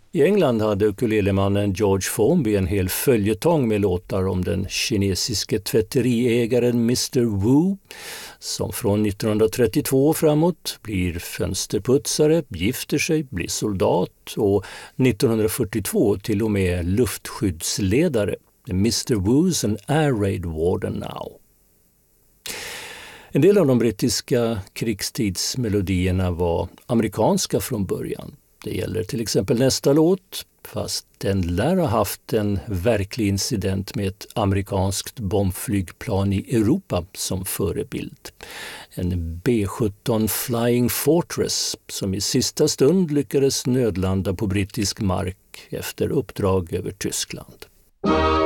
I England hade ukulelemannen George Formby en hel följetong med låtar om den kinesiske tvätteriägaren Mr. Wu, som från 1932 framåt blir fönsterputsare, gifter sig, blir soldat och 1942 till och med luftskyddsledare. Mr. Wu's an air raid warden now. En del av de brittiska krigstidsmelodierna var amerikanska från början. Det gäller till exempel nästa låt, fast den lär ha haft en verklig incident med ett amerikanskt bombflygplan i Europa som förebild. En B-17 Flying Fortress som i sista stund lyckades nödlanda på brittisk mark efter uppdrag över Tyskland.